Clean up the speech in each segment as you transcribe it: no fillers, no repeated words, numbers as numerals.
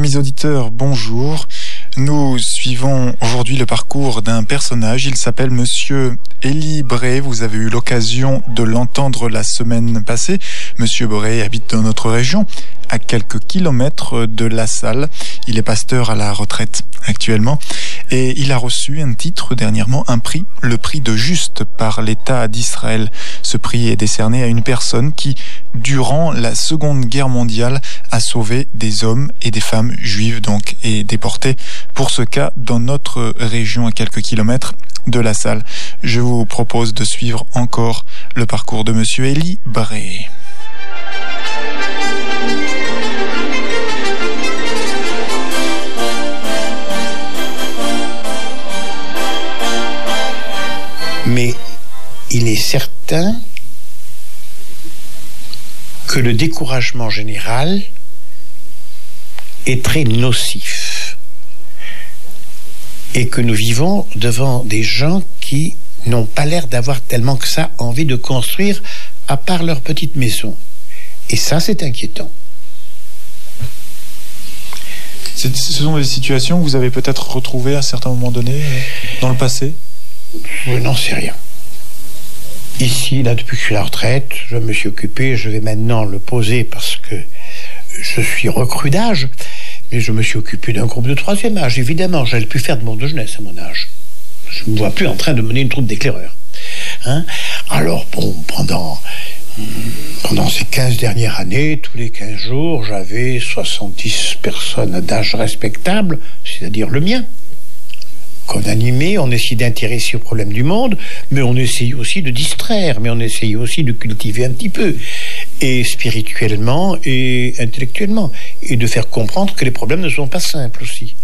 Amis auditeurs, bonjour. Nous suivons aujourd'hui le parcours d'un personnage. Il s'appelle Monsieur Élie Bray. Vous avez eu l'occasion de l'entendre la semaine passée. Monsieur Bray habite dans notre région, à quelques kilomètres de La Salle. Il est pasteur à la retraite actuellement et il a reçu un titre dernièrement, un prix, le prix de Juste par l'État d'Israël. Ce prix est décerné à une personne qui, durant la Seconde Guerre mondiale, a sauvé des hommes et des femmes juives donc et déportés pour ce cas dans notre région à quelques kilomètres de La Salle. Je vous propose de suivre encore le parcours de Monsieur Élie Bray. Mais il est certain que le découragement général est très nocif et que nous vivons devant des gens qui n'ont pas l'air d'avoir tellement que ça envie de construire à part leur petite maison. Et ça, c'est inquiétant. Ce sont des situations que vous avez peut-être retrouvées à certains moments donnés dans le passé ? Je n'en sais rien. Ici, là, depuis que je suis à la retraite, je me suis occupé, je vais maintenant le poser parce que je suis recrue d'âge, mais je me suis occupé d'un groupe de 3e âge. Évidemment, j'allais plus faire de monde de jeunesse à mon âge. Je ne me vois plus en train de mener une troupe d'éclaireurs. Alors, bon, pendant ces 15 dernières années, tous les 15 jours, j'avais 70 personnes d'âge respectable, c'est-à-dire le mien. Qu'on animait, on essayait d'intéresser aux problèmes du monde, mais on essayait aussi de distraire, mais on essayait aussi de cultiver un petit peu, et spirituellement et intellectuellement, et de faire comprendre que les problèmes ne sont pas simples aussi.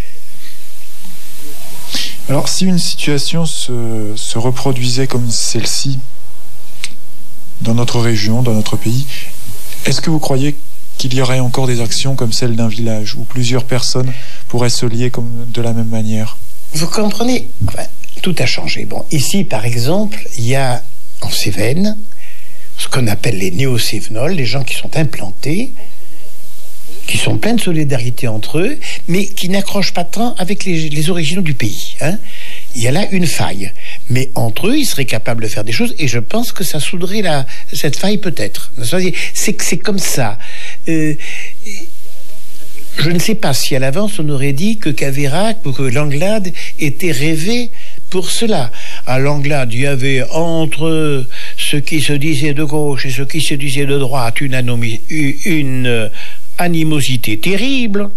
Alors, si une situation se reproduisait comme celle-ci dans notre région, dans notre pays, est-ce que vous croyez qu'il y aurait encore des actions comme celle d'un village où plusieurs personnes pourraient se lier de la même manière ? Vous comprenez, tout a changé. Bon, ici, par exemple, il y a en Cévennes ce qu'on appelle les néo-cévenols, les gens qui sont implantés, qui sont pleins de solidarité entre eux, mais qui n'accrochent pas tant avec les originaux du pays. Il y a là une faille. Mais entre eux, ils seraient capables de faire des choses, et je pense que ça souderait cette faille peut-être. C'est comme ça. Je ne sais pas si à l'avance on aurait dit que Caveyrac ou que Langlade était rêvé pour cela. À Langlade, il y avait entre ceux qui se disaient de gauche et ceux qui se disaient de droite une animosité terrible.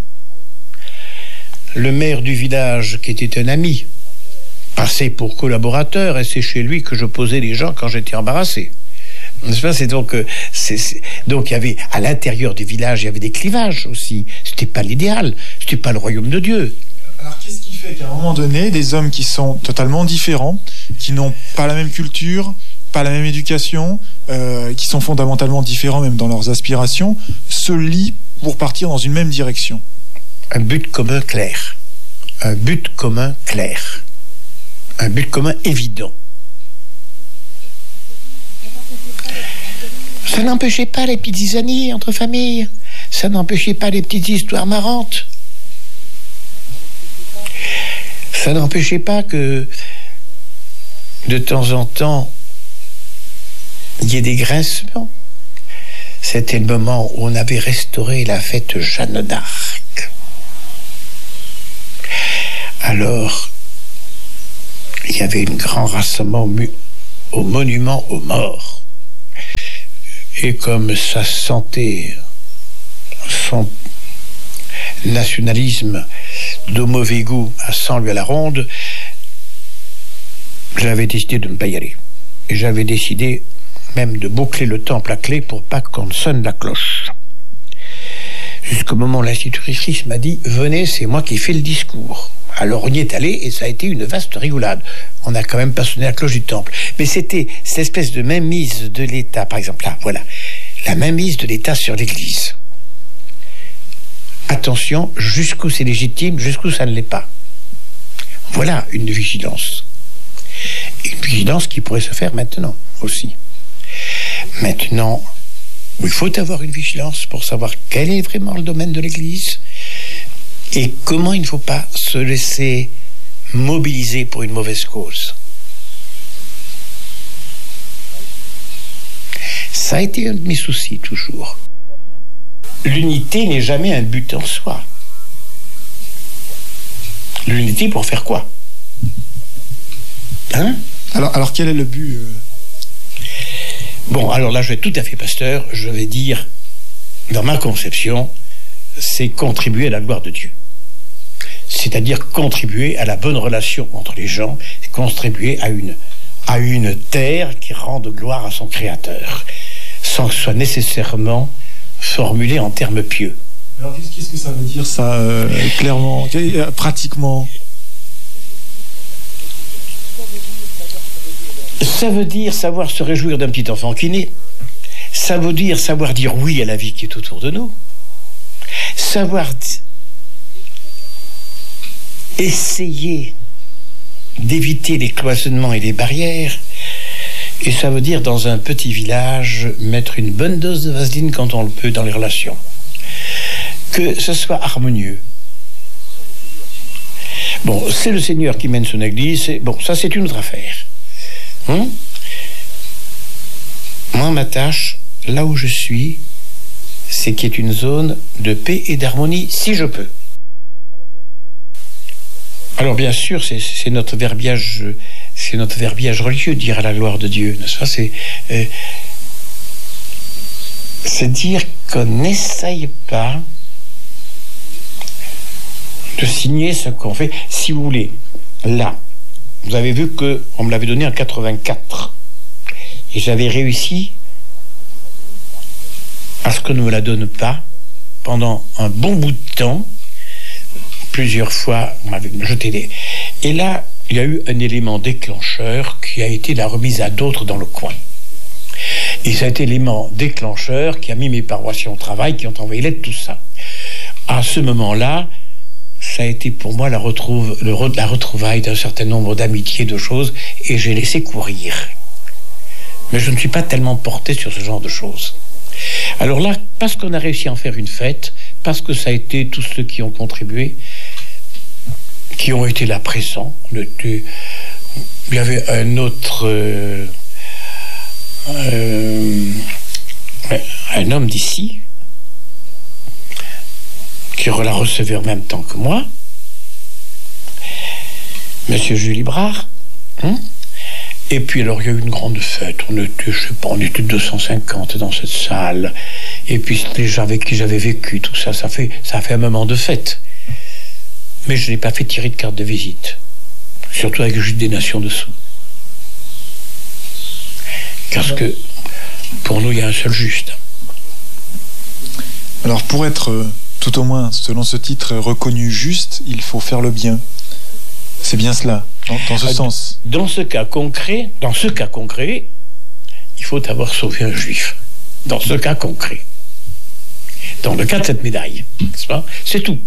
Le maire du village, qui était un ami, passait pour collaborateur, et c'est chez lui que je posais les gens quand j'étais embarrassé. C'est donc il y avait à l'intérieur du village, il y avait des clivages aussi. C'était pas l'idéal, c'était pas le royaume de Dieu. Alors qu'est-ce qui fait qu'à un moment donné, des hommes qui sont totalement différents, qui n'ont pas la même culture, pas la même éducation, qui sont fondamentalement différents même dans leurs aspirations, se lient pour partir dans une même direction ? Un but commun clair, un but commun clair, un but commun évident. Ça n'empêchait pas les petites zizanies entre familles. Ça n'empêchait pas les petites histoires marrantes. Ça n'empêchait pas que, de temps en temps, il y ait des grincements. C'était le moment où on avait restauré la fête Jeanne d'Arc. Alors, il y avait un grand rassemblement au monument aux morts. Et comme ça sentait son nationalisme de mauvais goût à 100 lui à la ronde, j'avais décidé de ne pas y aller. Et j'avais décidé même de boucler le temple à clé pour pas qu'on sonne la cloche. Jusqu'au moment où l'institutrice m'a dit « Venez, c'est moi qui fais le discours ». Alors on y est allé et ça a été une vaste rigolade. On n'a quand même pas sonné la cloche du temple. Mais c'était cette espèce de mainmise de l'État, par exemple là, voilà, la mainmise de l'État sur l'Église. Attention, jusqu'où c'est légitime, jusqu'où ça ne l'est pas. Voilà une vigilance. Une vigilance qui pourrait se faire maintenant aussi. Maintenant, il faut avoir une vigilance pour savoir quel est vraiment le domaine de l'Église. Et comment il ne faut pas se laisser mobiliser pour une mauvaise cause. Ça a été un de mes soucis toujours. L'unité n'est jamais un but en soi. L'unité pour faire quoi? Hein? Alors quel est le but Bon, alors là, je vais être tout à fait pasteur. Je vais dire, dans ma conception, c'est contribuer à la gloire de Dieu. C'est-à-dire contribuer à la bonne relation entre les gens, contribuer à une terre qui rende gloire à son Créateur, sans que ce soit nécessairement formulé en termes pieux. Alors qu'est-ce que ça veut dire ça, clairement, pratiquement? Ça veut dire savoir se réjouir d'un petit enfant qui naît. Ça veut dire savoir dire oui à la vie qui est autour de nous. Savoir essayer d'éviter les cloisonnements et les barrières. Et ça veut dire, dans un petit village, mettre une bonne dose de vaseline quand on le peut dans les relations. Que ce soit harmonieux. Bon, c'est le Seigneur qui mène son église. Bon, ça c'est une autre affaire. Moi, ma tâche, là où je suis, c'est qu'il y ait une zone de paix et d'harmonie, si je peux. Alors bien sûr, c'est notre verbiage religieux, dire à la gloire de Dieu, n'est-ce pas? C'est dire qu'on n'essaye pas de signer ce qu'on fait. Si vous voulez, là, vous avez vu qu'on me l'avait donné en 84. Et j'avais réussi à ce qu'on ne me la donne pas pendant un bon bout de temps. Plusieurs fois, on m'avait jeté des... Et là, il y a eu un élément déclencheur qui a été la remise à d'autres dans le coin. Et ça a été l'élément déclencheur qui a mis mes paroissiens au travail, qui ont envoyé l'aide, tout ça. À ce moment-là, ça a été pour moi la retrouvaille d'un certain nombre d'amitiés, de choses, et j'ai laissé courir. Mais je ne suis pas tellement porté sur ce genre de choses. Alors là, parce qu'on a réussi à en faire une fête, parce que ça a été tous ceux qui ont contribué, qui ont été là présents. Il y avait un autre... un homme d'ici, qui la recevait en même temps que moi, Monsieur Julie Brard. Et puis alors il y a eu une grande fête. On était 250 dans cette salle. Et puis les gens avec qui j'avais vécu, tout ça, ça a fait un moment de fête. Mais je n'ai pas fait tirer de carte de visite. Surtout avec juste des nations dessous. Parce que pour nous, il y a un seul juste. Alors pour être, tout au moins, selon ce titre, reconnu juste, il faut faire le bien. C'est bien cela, dans ce sens. Dans ce cas concret, il faut avoir sauvé un juif. Dans ce cas concret. Dans le cas de cette médaille. N'est-ce pas? C'est tout.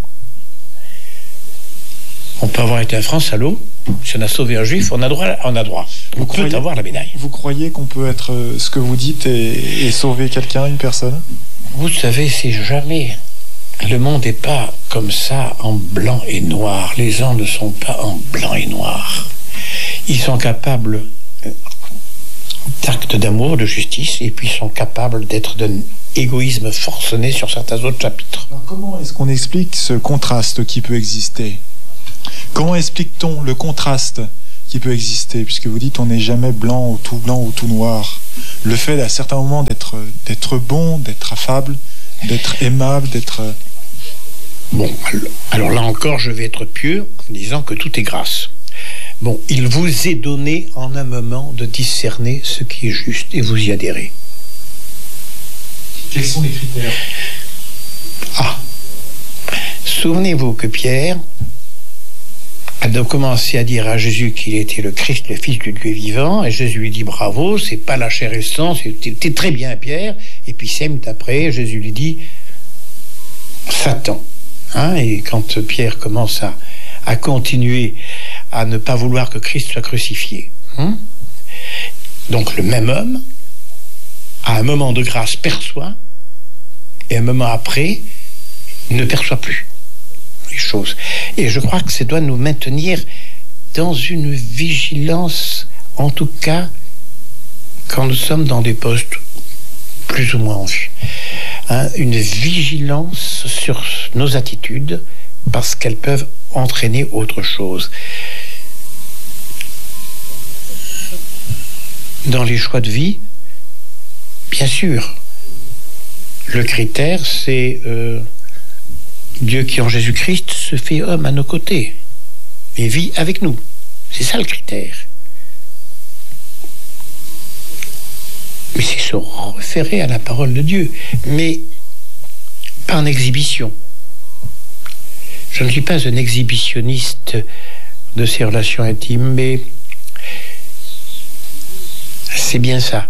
On peut avoir été un franc-salaud. Si on a sauvé un juif, on a droit. On peut avoir la médaille. Vous croyez qu'on peut être ce que vous dites et sauver quelqu'un, une personne? Vous savez, c'est jamais... Le monde n'est pas comme ça en blanc et noir. Les gens ne sont pas en blanc et noir. Ils sont capables d'actes d'amour, de justice, et puis ils sont capables d'être d'un égoïsme forcené sur certains autres chapitres. Alors comment est-ce qu'on explique ce contraste qui peut exister? Comment explique-t-on le contraste qui peut exister? Puisque vous dites on n'est jamais blanc ou tout noir. Le fait à certains moments d'être bon, d'être affable, d'être aimable, d'être... Bon, alors là encore, je vais être pieux en disant que tout est grâce. Bon, il vous est donné en un moment de discerner ce qui est juste et vous y adhérez. Quels sont les critères? Souvenez-vous que Pierre a donc commencé à dire à Jésus qu'il était le Christ, le Fils du Dieu vivant, et Jésus lui dit bravo, c'est pas la chair et le sang, c'était très bien Pierre, et puis 5 minutes après, Jésus lui dit Satan. Et quand Pierre commence à continuer à ne pas vouloir que Christ soit crucifié, donc le même homme, à un moment de grâce, perçoit, et un moment après, ne perçoit plus. les choses. Et je crois que ça doit nous maintenir dans une vigilance, en tout cas, quand nous sommes dans des postes plus ou moins en vue. Une vigilance sur nos attitudes, parce qu'elles peuvent entraîner autre chose. Dans les choix de vie, bien sûr, le critère, c'est Dieu qui en Jésus-Christ se fait homme à nos côtés et vit avec nous. C'est ça le critère. Mais c'est se référer à la parole de Dieu, mais pas en exhibition. Je ne suis pas un exhibitionniste de ces relations intimes, mais c'est bien ça.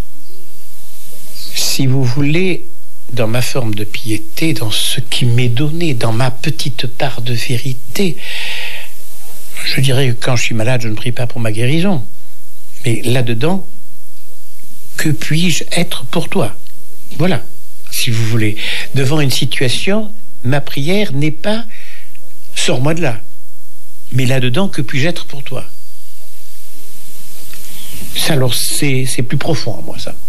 Si vous voulez, dans ma forme de piété, dans ce qui m'est donné, dans ma petite part de vérité, je dirais que quand je suis malade, je ne prie pas pour ma guérison. Mais là-dedans, que puis-je être pour toi? Voilà, si vous voulez. Devant une situation, ma prière n'est pas « sors-moi de là ». Mais là-dedans, que puis-je être pour toi? Ça, alors, c'est plus profond en moi, ça.